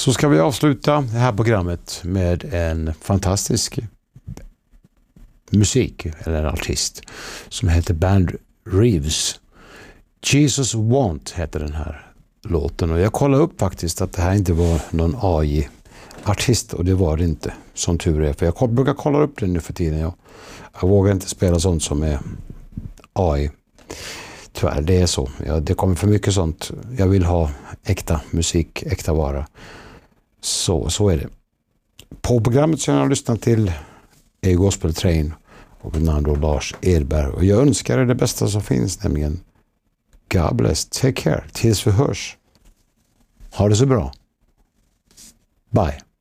Så ska vi avsluta det här programmet med en fantastisk musik eller en artist som heter Band Reeves. Jesus Want heter den här låten, och jag kollade upp faktiskt att det här inte var någon AI-artist, och det var det inte, som tur är, för jag brukar kolla upp det nu för tiden. Jag vågar inte spela sånt som är AI. Tyvärr, det är så. Det kommer för mycket sånt. Jag vill ha äkta musik, äkta vara. Så är det. På programmet som jag har lyssnat till är Gospel Train och namn då Lars Edberg. Och jag önskar er det bästa som finns, nämligen God bless, take care, tills vi hörs. Ha det så bra. Bye.